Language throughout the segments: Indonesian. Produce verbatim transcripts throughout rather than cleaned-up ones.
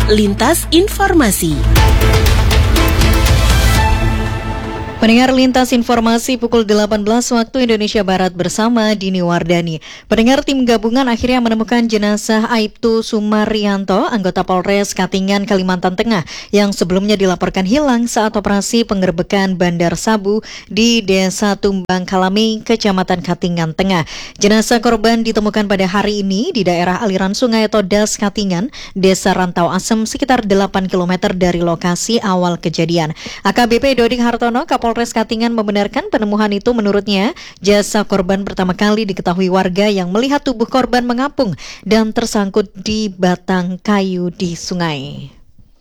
Lintas Informasi. Pendengar Lintas Informasi pukul delapan belas waktu Indonesia Barat bersama Dini Wardani. Pendengar, tim gabungan akhirnya menemukan jenazah Aibtu Sumaryanto, anggota Polres Katingan, Kalimantan Tengah, yang sebelumnya dilaporkan hilang saat operasi penggerbekan Bandar Sabu di Desa Tumbang Kalami, Kecamatan Katingan Tengah. Jenazah korban ditemukan pada hari ini di daerah aliran sungai atau Das Katingan, Desa Rantau Asem, sekitar delapan kilometer dari lokasi awal kejadian. A K B P Dodik Hartono, Kapolres Katingan, membenarkan penemuan itu. Menurutnya, jasad korban pertama kali diketahui warga yang melihat tubuh korban mengapung dan tersangkut di batang kayu di sungai.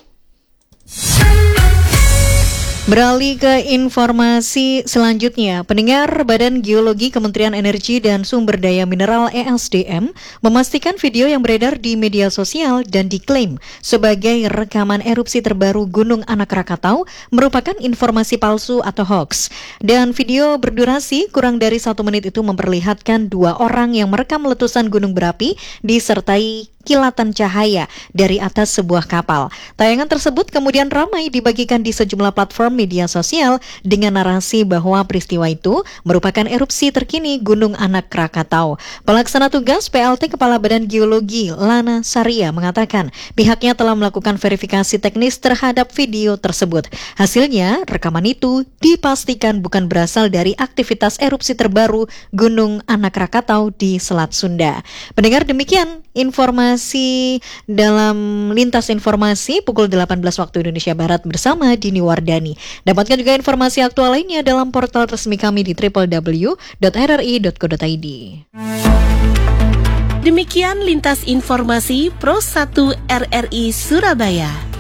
Beralih ke informasi selanjutnya, pendengar, Badan Geologi Kementerian Energi dan Sumber Daya Mineral E S D M memastikan video yang beredar di media sosial dan diklaim sebagai rekaman erupsi terbaru Gunung Anak Rakatau merupakan informasi palsu atau hoax. Dan video berdurasi kurang dari satu menit itu memperlihatkan dua orang yang merekam letusan gunung berapi disertai kilatan cahaya dari atas sebuah kapal. Tayangan tersebut kemudian ramai dibagikan di sejumlah platform media sosial dengan narasi bahwa peristiwa itu merupakan erupsi terkini Gunung Anak Rakatau. Pelaksana tugas P L T Kepala Badan Geologi Lana Saria mengatakan pihaknya telah melakukan verifikasi teknis terhadap video tersebut. Hasilnya, rekaman itu dipastikan bukan berasal dari aktivitas erupsi terbaru Gunung Anak Rakatau di Selat Sunda. Pendengar, demikian informasi dalam Lintas Informasi pukul delapan belas waktu Indonesia Barat bersama Dini Wardani. Dapatkan juga informasi aktual lainnya dalam portal resmi kami di w w w dot r r i dot co dot i d. Demikian Lintas Informasi Pro satu R R I Surabaya.